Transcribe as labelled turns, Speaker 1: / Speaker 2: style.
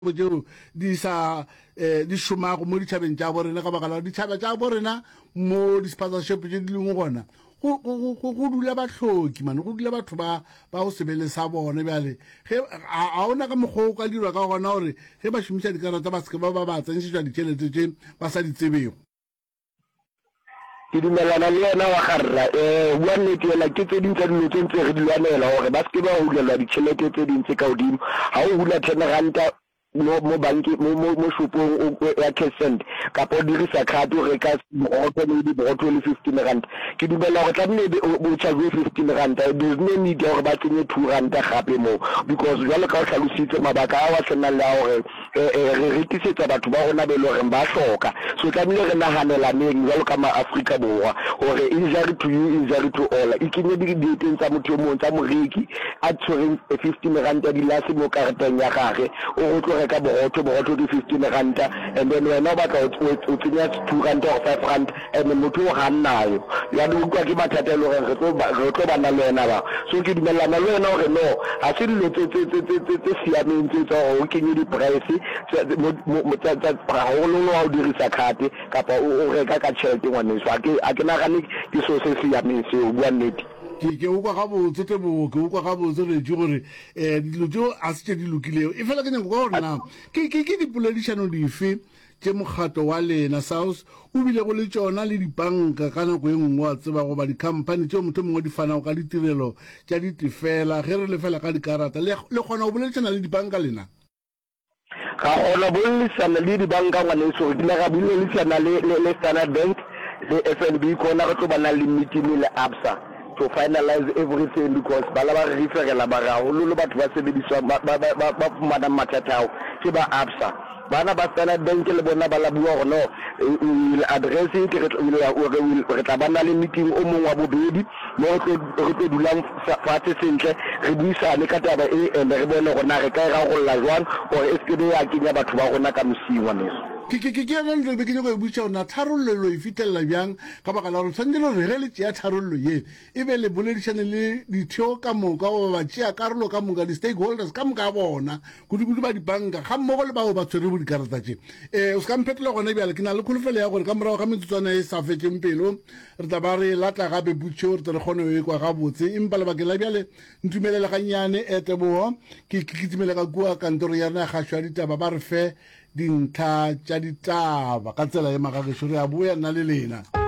Speaker 1: botjeo di sa di shoma go mo dithabeng tja borena ka bakala dithaba tja borena mo di-sponsorship tse di leng gona go dula batlhoki man go dula batho ba go sebele sa bone bjale ge a ona ka mokgwa o ka dirwa ka gona gore ge ba šomiša dikarata ba seke ba tsenšetšwa ditšhelete tše ba sa di tsebego.
Speaker 2: Ke dumelana le yena wa garra bua nnete ela ke tse ding tsa dilo tse ntse re di lwanela gore ba seke ba hulelwa ditšhelete tse ding tse ka godimo ga o hula 10 ranta mo banki mo shopong ya cash send kapo o dirisa card o reka borotho le diborotho le 15 rand ke dumela gore tlamehile o charge 15 rand there's no need gore ba tsenye 2 rand gape mo because jalo ka o tlhalositse mabaka a wa tsenang le a gore re rekisetsa batho ba rona be le gore ba hloka so tlamehile re nahanelaneng jalo ka ma-Afrika Borwa gore injury to you injury to all e kenye dieteng tsa motho mo tsa moreki a tshwereng 15 rand di lase mo karateng ya gage o go ka borotho ke 15 ranta and then wena ba ka o tsenya 2 ranta or 5 rand and motho o gannayo ya do kwa ke mathata le gore re tlo bana le wena ba so ke dumelana le wena gore no a se dilo tse siameng tse tsa o kenye di price mo tsa haholo wa o dirisa card kapa o reka ka tšhelete ngwane so a ke nagane ke so se siameng se o bua nnete
Speaker 1: ke ukwa ga botse tebo ke ukwa ga botse re tšo gore dilo tšeo a se tše di lokilego e fela ke nyako ka gore na ke dipoledišano dife tše mokgatlo wa lena South o bile go le tšona le dibanka ka nako e nngwe wa tseba goba dikhamphane tšeo motho mongwe di fanago ka ditirelo tša ditefela ge re le fela ka dikarata le kgona go boledišana le dibanka lena
Speaker 2: ga ona bolelisana le dibanka ngwaneso ke la ga bolelisana le Standard Bank le FNB kona go tlo bana le meeting le ABSA to finalize everything because bala ba referela ba ga ho lo batho ba sebediswa ba fumana mathata ke ba ABSA bana ba Standard Bank le bona ba la bua gore no address ke re tla bana le meeting o mongwe wa bobedi mo re tlo dulang fatshe sentle re buisane ka taba e and re bone gona re ka ra go la jwang or e se ke ya kenya batho ba gona ka mosingwa neso
Speaker 1: ke yana le be ke go butša ona tharollo e fitella bjang ka baka la gore tshwanetse re ge le tšea tharollo ye e be le boledišane le ditheo ka moka goba ba tšea karolo ka moka di-stakeholders ka moka bona kudu ba dibanka ga mmogo le bao ba tshwere bo dikarata tše o se ka mphetola gona bjale ke na le kholofelo ya gore ka morago ga metsotswana e sa fetseng pelo re tla ba re latla gape butšeo re tle re kgone o ekwa gabotse empa lebakeng la bjale ntumelele ganyane etebogo ke kitimele ka kua kantoro ya rena kgašo ya ditaba ba re fe dintlha tša ditaba ka tsela ye magagešo re a boya nna le lena